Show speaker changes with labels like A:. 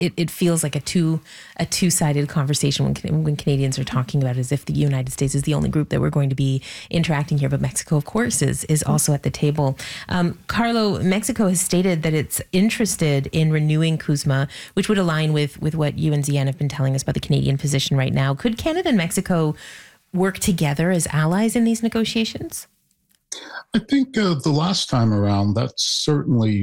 A: it feels like a two-sided conversation when Canadians are talking about it, as if the United States is the only group that we're going to be interacting here. But Mexico, of course, is also at the table. Carlo, Mexico has stated that it's interested in renewing CUSMA, which would align with what you and Zian have been telling us about the Canadian position right now. Could Canada and Mexico work together as allies in these negotiations?
B: I think the last time around, that's certainly